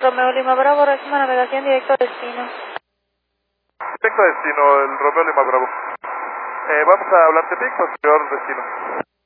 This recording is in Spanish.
Romeo Lima Bravo, próxima navegación directo a destino. Directo a destino, el Romeo Lima Bravo. Vamos a hablar de Tepic, posterior destino.